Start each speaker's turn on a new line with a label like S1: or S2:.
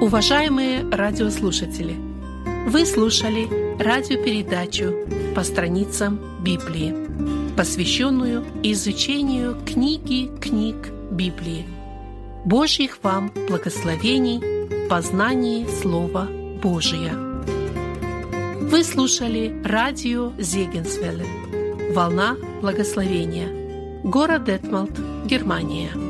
S1: Уважаемые радиослушатели, вы слушали радиопередачу «По страницам Библии», посвященную изучению книг Библии. Божьих вам благословений в познании Слова Божия. Вы слушали радио Зегенсвелле «Волна благословения», город Детмолд, Германия.